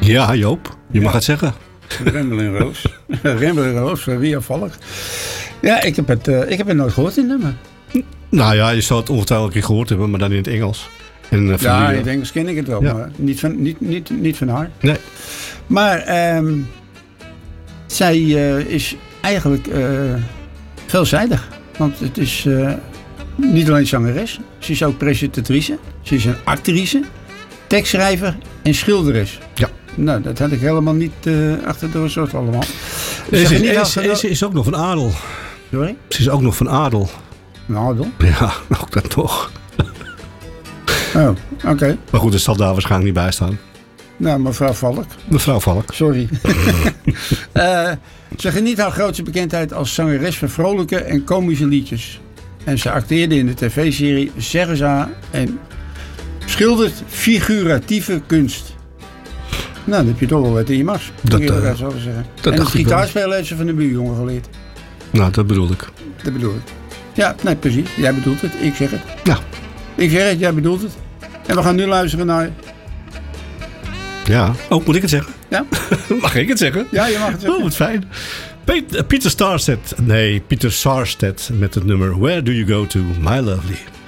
Ja, Joop. Je mag het zeggen. Rembel en Roos. Rembel en Roos, Ria Valk. Ja, ik heb het nooit gehoord in nummer. Nou ja, je zou het ongetwijfeld een keer gehoord hebben, maar dan in het Engels. En, ja, in het Engels ken ik het wel, maar niet van haar. Nee. Maar zij is eigenlijk veelzijdig. Want het is niet alleen zangeres. Ze is ook presentatrice. Ze is een actrice, tekstschrijver en schilderes. Ja. Nou, dat had ik helemaal niet achter de soort allemaal. Ze is ook nog van adel. Sorry? Ze is ook nog van adel. Van adel? Ja, ook dat toch. Oh, oké. Maar goed, het zal daar waarschijnlijk niet bij staan. Nou, mevrouw Valk. Mevrouw Valk. Sorry. Ze geniet haar grootste bekendheid als zangeres van vrolijke en komische liedjes. En ze acteerde in de tv-serie Zerza en schildert figuratieve kunst. Nou, dan heb je toch wel wat in je mars. Dat zeggen. En het gitaarspelen heeft ze van de buurjongen geleerd. Nou, dat bedoel ik. Dat bedoel ik. Ja, nee, precies. Jij bedoelt het. Ik zeg het. Ja. Ik zeg het, jij bedoelt het. En we gaan nu luisteren naar... Ja. Oh, moet ik het zeggen? Ja. Mag ik het zeggen? Ja, je mag het zeggen. Oh, wat fijn. Pieter Sarstedt met het nummer Where Do You Go To, My Lovely.